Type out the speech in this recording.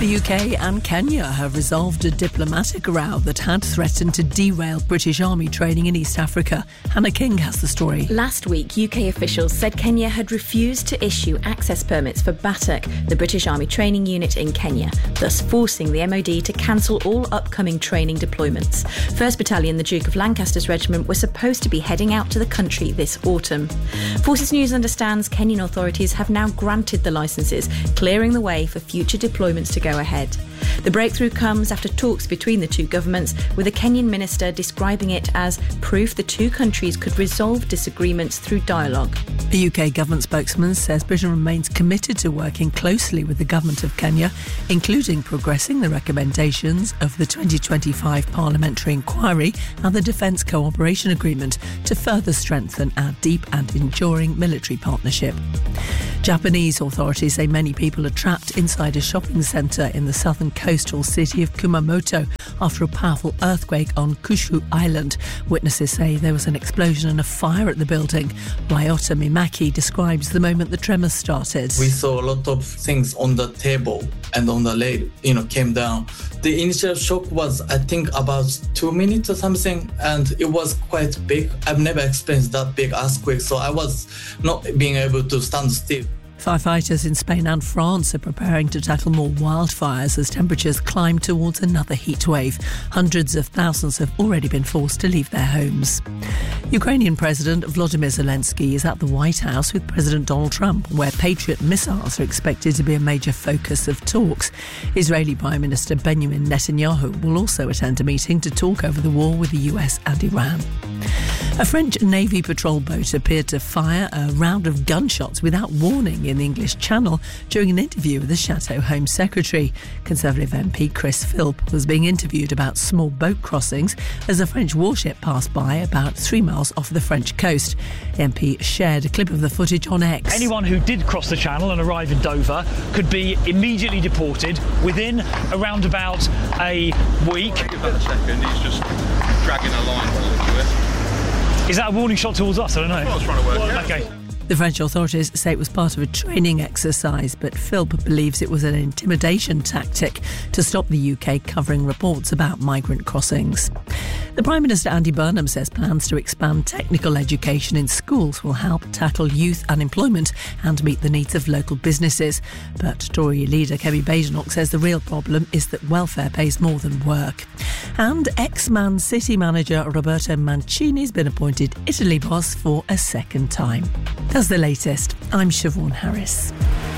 The UK and Kenya have resolved a diplomatic row that had threatened to derail British Army training in East Africa. Hannah King has the story. Last week, UK officials said Kenya had refused to issue access permits for BATAC, the British Army training unit in Kenya, thus forcing the MOD to cancel all upcoming training deployments. 1st Battalion, the Duke of Lancaster's regiment, were supposed to be heading out to the country this autumn. Forces News understands Kenyan authorities have now granted the licences, clearing the way for future deployments to go ahead. The breakthrough comes after talks between the two governments, with a Kenyan minister describing it as proof the two countries could resolve disagreements through dialogue. The UK government spokesman says Britain remains committed to working closely with the government of Kenya, including progressing the recommendations of the 2025 parliamentary inquiry and the Defence Cooperation Agreement to further strengthen our deep and enduring military partnership. Japanese authorities say many people are trapped inside a shopping centre in the southern coastal city of Kumamoto after a powerful earthquake on Kyushu Island. Witnesses say there was an explosion and a fire at the building. Ryota Mimaki describes the moment the tremors started. We saw a lot of things on the table and on the rail, came down. The initial shock was, I think, about 2 minutes or something, and it was quite big. I've never experienced that big earthquake, so I was not being able to stand still. Firefighters in Spain and France are preparing to tackle more wildfires as temperatures climb towards another heat wave. Hundreds of thousands have already been forced to leave their homes. Ukrainian President Volodymyr Zelensky is at the White House with President Donald Trump, where Patriot missiles are expected to be a major focus of talks. Israeli Prime Minister Benjamin Netanyahu will also attend a meeting to talk over the war with the US and Iran. A French Navy patrol boat appeared to fire a round of gunshots without warning in the English Channel during an interview with the Chateau Home Secretary. Conservative MP Chris Philp was being interviewed about small boat crossings as a French warship passed by about 3 miles off the French coast. The MP shared a clip of the footage on X. Anyone who did cross the Channel and arrive in Dover could be immediately deported within around about a week. Give that a second, he's just dragging a line towards it. Is that a warning shot towards us? I don't know. I was trying to work out. Okay. The French authorities say it was part of a training exercise, but Philp believes it was an intimidation tactic to stop the UK covering reports about migrant crossings. The Prime Minister Andy Burnham says plans to expand technical education in schools will help tackle youth unemployment and meet the needs of local businesses. But Tory leader Kemi Badenoch says the real problem is that welfare pays more than work. And ex-Man City manager Roberto Mancini has been appointed Italy boss for a second time. That's the latest. I'm Siobhan Harris.